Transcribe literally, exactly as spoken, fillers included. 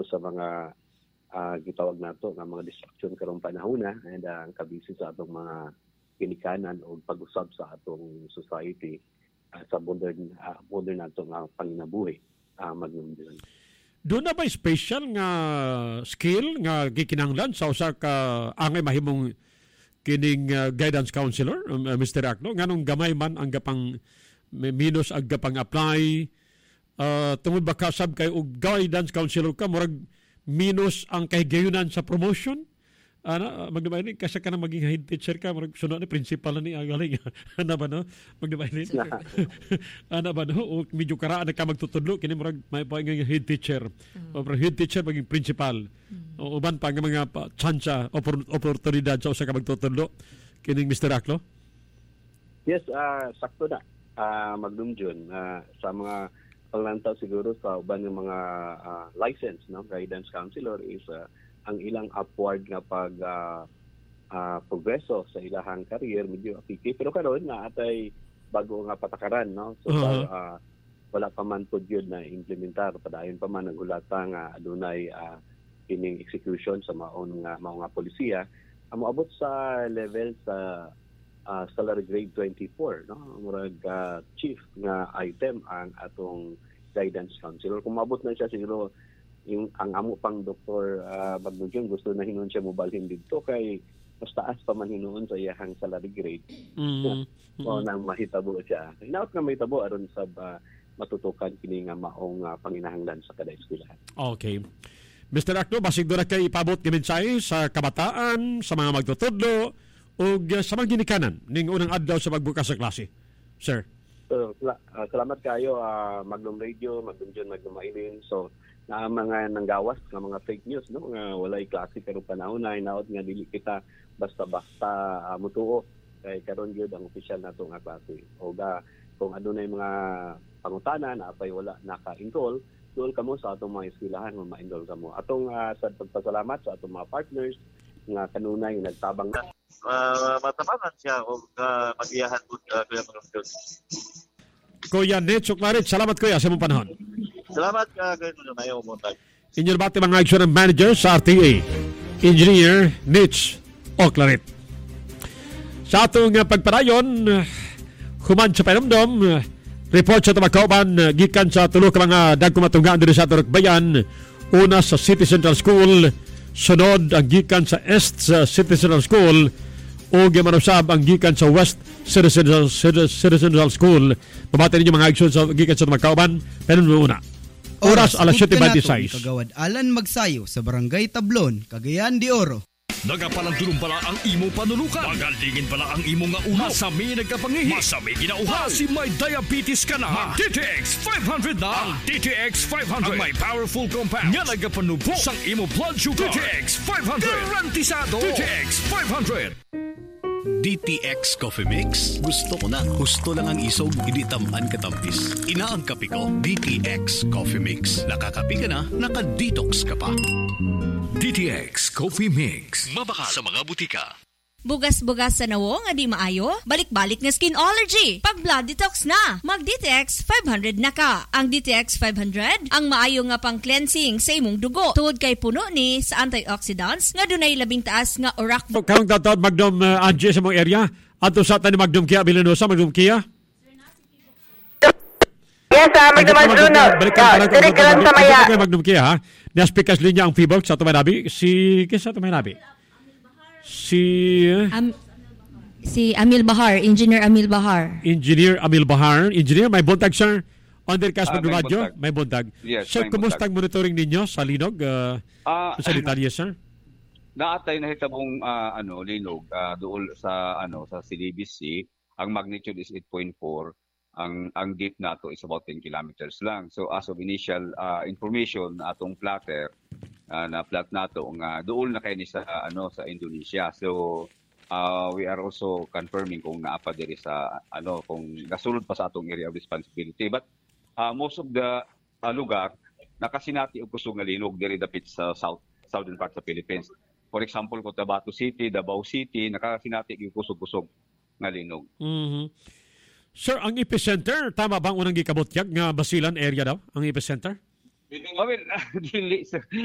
sa mga uh, gitawag nato nga mga distraction karong panahon na and uh, ang kabisi sa atong mga kinikanan o pag-usab sa atong society uh, sa modern uh, modern nato nga panginabuhi uh, Magnum John. Doon na ba special nga skill nga gikinahanglan sa usa ka angay mahimong kining uh, guidance counselor, um, uh, Mister Akno? Nganong gamay man ang gapang minus ang gapang apply uh, tungod ba kasab kay og guidance counselor ka murag minus ang kahigayunan sa promotion? Ana, magdabayin kasi ka na maging head teacher ka, murag sunod ni principal na ni agaling. Ana ba no? Magdabayin. Ana ba no? O medyo karaan na ka magtutudlo kini murag may pa nga head teacher. Mm. O head teacher maging principal. Mm. O uban pa nga mga tsansa oportunidad sa usa ka magtutudlo kining Mister Aklo. Yes, uh, sakto na. Uh, Magnum John, uh, sa mga panglantaw siguro sa uban ng mga uh, license, no, guidance counselor is uh, ang ilang upward nga pag uh, uh, progreso sa ilahang career medyo apiki, pero karon nga atay bago nga patakaran, no, so uh-huh. uh, wala pa man pud yun na implementar, padayon pa man nagulata nga adunay uh, kining execution sa maon nga mao nga polisiya amo abot sa level sa Uh, salary grade twenty-four, no, murag uh, chief nga item ang atong guidance counselor. Kung mabot na siya siguro yung ang amo pang doktor uh, Magnum gusto na hinuon siya mobalhin dito kay mas taas pa man hinuon sa iyang salary grade. Mm-hmm. So nang mahitabo siya. Hinaot nga mahitabo aron sa uh, matutukan kini nga maong uh, panginahanglan sa kada eskwelahan. Okay. Mister Akno, basig do na kay ipabot ni mensahe sa kabataan, sa mga magtutudlo o sa mga ginikanan ning unang adlaw sa pagbukas sa klase, sir? So, uh, salamat kayo, uh, Magnum Radio, Magnum John, Magnum Aileen. So, na mga nanggawas nga mga fake news, no, nga walay klase karong panahon na hinaot nga dili kita basta-basta uh, mutuo kay karon gyud ang opisyal nato nga klase. O ga kung adunay mga pangutana na apay wala naka-enroll, duol kamo sa atong mga eskwelahan nga ma-enroll kamo. Atong uh, sa pagpasalamat sa atong mga partners nga kanunay nagtabang na Uh, matabangan siya kung uh, mag-iyahan po uh, Kuya Magnum. Kuya Netso Claret, salamat kuya sa mong panahon. Salamat ka, Kuya Magnum. Ayaw mo tayo. Inyong bati mga action manager sa R T A, Engineer Nitch o Claret. Sa atong pagparayon, human sa panamdom, report sa Tamakauban, gikan sa tulo ka mga dagkumatunggaan dito sa atong Bayan, una sa City Central School, sunod ang gikan sa East sa City Central School, o gimanusab ang gikan sa West City Central School. Mabati ninyo mga aksyon sa gikan sa Tamakauban. Pero muna, oras alas siyete twenty-six. Kagawad Alan Magsayo sa Barangay Tablon, Cagayan de Oro. Nagapalandulong pala ang imo panulukan. Magalingin pala ang imo nga uhaw. Masami nagkapangihi. Masami ginauhaw. Si may diabetes ka na. Mag-D T X five hundred na. Ang D T X five hundred. Ang may powerful compound. Nga nagapanubo sang imo blood sugar. D T X five hundred. Garantisado. D T X five hundred. D T X Coffee Mix. Gusto ko na. Gusto lang ang isog, hindi tamaan katampis. Ina ang kape ko, D T X Coffee Mix. Nakakape ka na, naka-detox ka pa. D T X Coffee Mix. Mabaka sa mga butika. Bugas-bugas sa nawo nga di maayo, balik-balik nga skin allergy. Pag blood detox na, mag-D T X five hundred na ka. Ang D T X five hundred, ang maayo nga pang-cleansing sa imong dugo. Tungod kay puno ni sa antioxidants nga dunay labing taas nga orak. Karong tatawad Magnum uh, Angie sa mong area, ato sa tani Magnum Kia Vilanosa, Magnum Kia. Yes, uh, Magnum Arjuno. Direk lang sa maya. Magnum Kia, ha? Naspikas linya ang Feebox sa Tumanabi. Si, kisa Tumanabi? Si... Um, si Amil Bahar, Engineer Amil Bahar. Engineer Amil Bahar. Engineer, may buntag, sir. Undercast uh, Magnum Radio, may buntag. Yes, sir, kumusta ang monitoring ninyo sa Linog? Uh, uh, sa detalye, sir? Naatay na hitabong uh, ano, Linog uh, doon sa ano sa C D B C. Ang magnitude is eight point four. Ang ang deep nato is about ten kilometers lang. So as of initial uh, information atong plotter uh, na plot nato nga dool na kay ni sa uh, ano sa Indonesia. So uh, we are also confirming kung naapa diri sa ano kung gasulod pa sa atong area of responsibility. But uh, most of the uh, lugar nakasinati og kusog nga linog diri dapit sa south southern part sa Philippines. For example, Cotabato City, Davao City, nakasinati og kusog-kusog nga linog. Mhm. Sir, ang epicenter, tama ba ang unang gikabutyag nga Basilan area daw? Ang epicenter? Well, dili, sir.